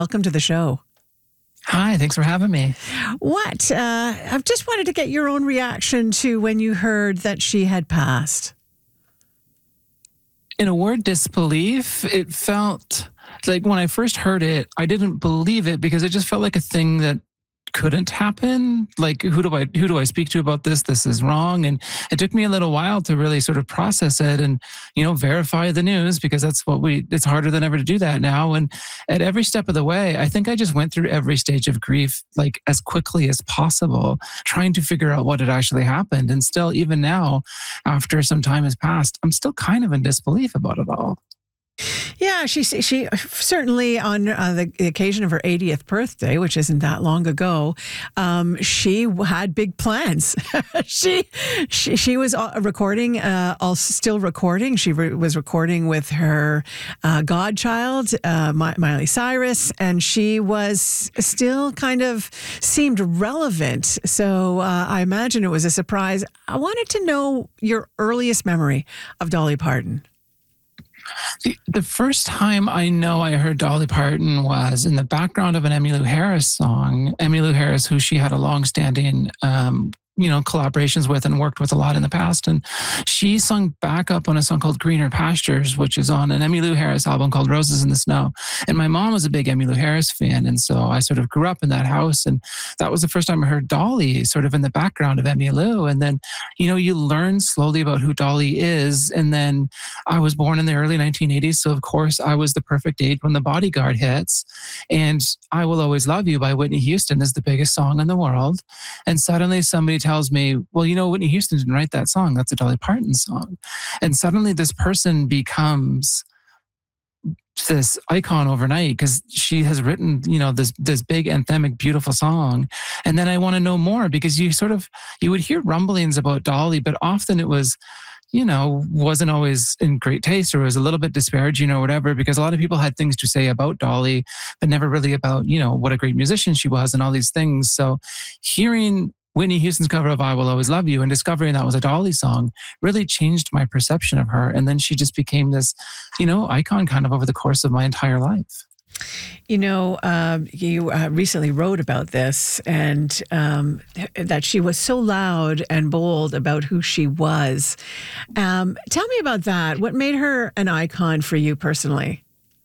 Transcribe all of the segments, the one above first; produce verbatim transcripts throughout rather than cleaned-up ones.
Welcome to the show. Hi, thanks for having me. What? Uh, I've just wanted to get your own reaction to when you heard that she had passed. In a word, disbelief. It felt like when I first heard it, I didn't believe it because it just felt like a thing that couldn't happen. Like, who do I who do I speak to about this? This is wrong. And it took me a little while to really sort of process it and, you know, verify the news, because that's what we, it's harder than ever to do that now. And at every step of the way, I think I just went through every stage of grief, like as quickly as possible, trying to figure out what had actually happened. And still, even now, after some time has passed, I'm still kind of in disbelief about it all. Yeah, she she certainly on uh, the occasion of her eightieth birthday, which isn't that long ago, um, she had big plans. she, she she was recording, uh, also still recording. She re- was recording with her uh, godchild, uh, Miley Cyrus, and she was still kind of seemed relevant. So uh, I imagine it was a surprise. I wanted to know your earliest memory of Dolly Parton. The, the first time I know I heard Dolly Parton was in the background of an Emmylou Harris song. Emmylou Harris, who she had a long-standing, um, you know, collaborations with and worked with a lot in the past. And she sung backup on a song called Greener Pastures, which is on an Emmylou Harris album called Roses in the Snow. And my mom was a big Emmylou Harris fan. And so I sort of grew up in that house. And that was the first time I heard Dolly sort of in the background of Emmylou. And then, you know, you learn slowly about who Dolly is. And then I was born in the early nineteen eighties. So of course I was the perfect age when The Bodyguard hits. And I Will Always Love You by Whitney Houston is the biggest song in the world. And suddenly somebody tells me, well, you know, Whitney Houston didn't write that song. That's a Dolly Parton song. And suddenly this person becomes this icon overnight because she has written, you know, this this big anthemic, beautiful song. And then I want to know more because you sort of, you would hear rumblings about Dolly, but often it was, you know, wasn't always in great taste or was a little bit disparaging or whatever, because a lot of people had things to say about Dolly, but never really about, you know, what a great musician she was and all these things. So hearing Whitney Houston's cover of I Will Always Love You and discovering that was a Dolly song really changed my perception of her. And then she just became this, you know, icon kind of over the course of my entire life. You know, uh, you uh, recently wrote about this and um, that she was so loud and bold about who she was. Um, tell me about that. What made her an icon for you personally?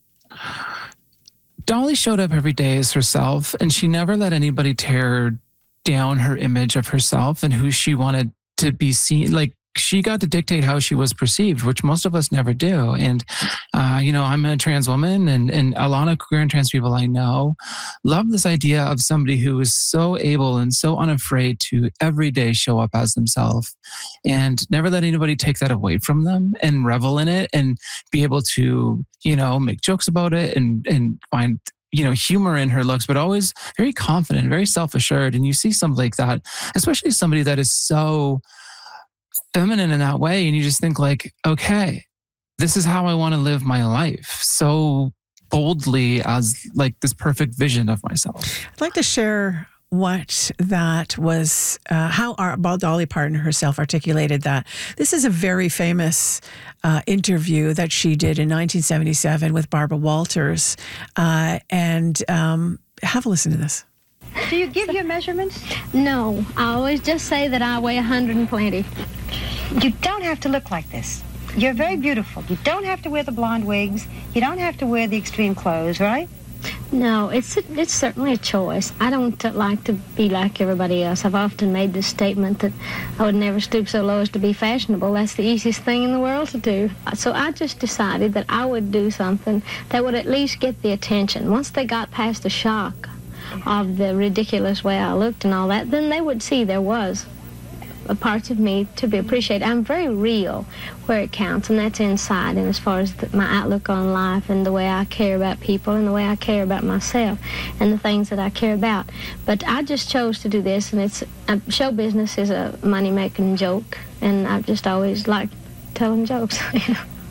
Dolly showed up every day as herself, and she never let anybody tear down her image of herself and who she wanted to be seen. Like, she got to dictate how she was perceived, which most of us never do. And, uh, you know, I'm a trans woman, and, and a lot of queer and trans people I know love this idea of somebody who is so able and so unafraid to every day show up as themselves and never let anybody take that away from them and revel in it and be able to, you know, make jokes about it and, and find, you know, humor in her looks, but always very confident, very self-assured. And you see something like that, especially somebody that is so feminine in that way. And you just think like, okay, this is how I want to live my life. So boldly as like this perfect vision of myself. I'd like to share what that was, uh, how our, Dolly Parton herself articulated that. This is a very famous uh, interview that she did in nineteen seventy-seven with Barbara Walters. Uh, and um, have a listen to this. Do you give your measurements? No, I always just say that I weigh one hundred twenty. You don't have to look like this. You're very beautiful. You don't have to wear the blonde wigs. You don't have to wear the extreme clothes, right? No, it's it's certainly a choice. I don't uh, like to be like everybody else. I've often made this statement that I would never stoop so low as to be fashionable. That's the easiest thing in the world to do. So I just decided that I would do something that would at least get the attention. Once they got past the shock of the ridiculous way I looked and all that, then they would see there was a part of me to be appreciated. I'm very real where it counts, and that's inside, and as far as the, my outlook on life and the way I care about people and the way I care about myself and the things that I care about. But I just chose to do this, and it's uh, show business is a money-making joke, and I've just always liked telling jokes, you know.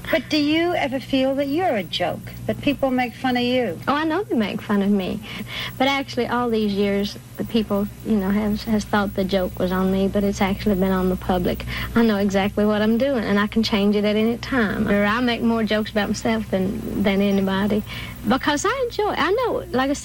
But do you ever feel that you're a joke, that people make fun of you? Oh, I know they make fun of me. But actually, all these years, the people, you know, has, has thought the joke was on me, but it's actually been on the public. I know exactly what I'm doing, and I can change it at any time. Or I make more jokes about myself than, than anybody, because I enjoy it. I know, like I said,